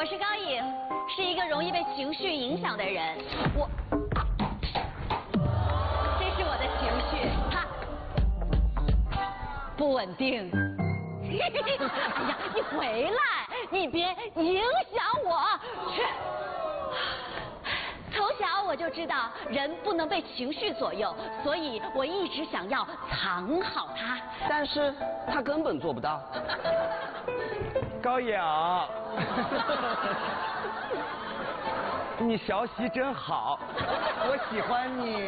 我是高颖，是一个容易被情绪影响的人。这是我的情绪，不稳定。哎呀，你回来，你别影响我。去。从小我就知道人不能被情绪左右，所以我一直想要藏好它。 但是他根本做不到。 高颖，你学习真好，我喜欢你。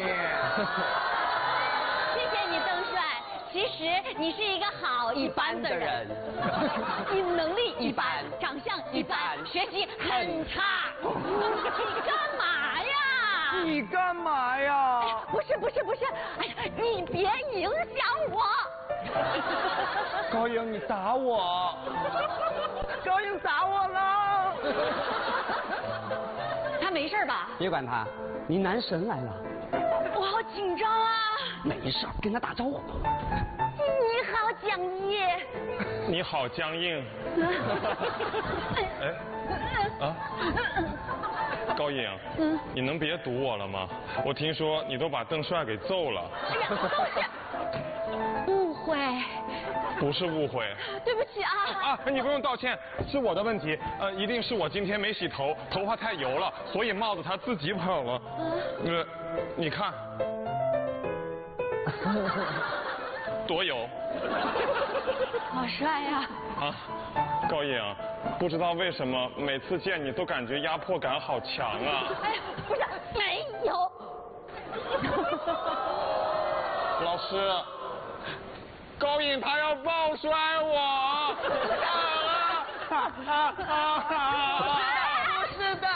谢谢你，邓帅。其实你是一个好一般的人，你能力一般，长相一般，学习很差。你干嘛呀？ 你干嘛呀？ 哎呀，不是，哎呀，你别影响我。 高颖，你打我！高颖打我了！ 他没事吧？ 别管他，你男神来了。 我好紧张啊！ 没事，跟他打招呼。 你好，蒋毅。 你好，僵硬。哎，啊，高颖，你能别堵我了吗？我听说你都把邓帅给揍了。 哎呀，都是误会。 不是误会。 对不起啊。 啊，你不用道歉，是我的问题。一定是我今天没洗头，头发太油了，所以帽子它自己跑了。你看。多油， 好帅呀！ 啊，高颖，不知道为什么每次见你都感觉压迫感好强啊！ 哎呀，不是，没有。 老师，高颖他要抱摔我！ 不是的。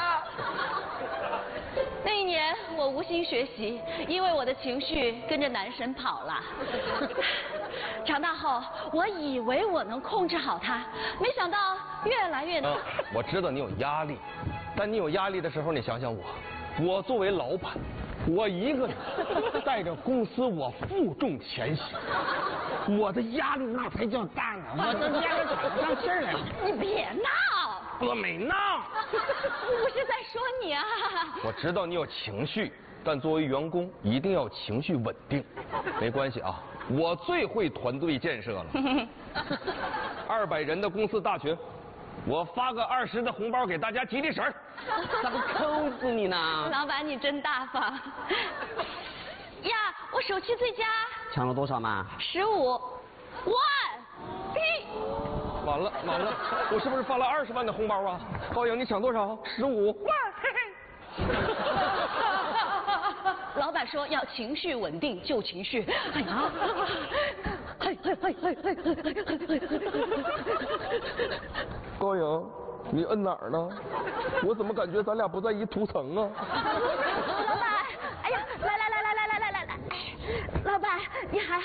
那一年我无心学习，因为我的情绪跟着男神跑了。长大后，我以为我能控制好它，没想到越来越难。 我知道你有压力，但你有压力的时候，你想想我作为老板，我一个人带着公司，我负重前行，我的压力那才叫大呢，我的压力喘不上气来。 你别闹！ 我没闹， 不是在说你啊。 我知道你有情绪，但作为员工一定要情绪稳定。没关系啊，我最会团队建设了。200人的公司大群，我发个20的红包给大家提提神。 咋不扣死你呢？ 老板你真大方。呀，我手气最佳。 抢了多少嘛 ？15万。 完了，我是不是发了20万的红包啊？高颖，你抢多少？15万。 老板说要情绪稳定救情绪。哎呀， 高颖，你摁哪儿呢？我怎么感觉咱俩不在一图层啊？ 老板，哎呀，来，老板，你还好。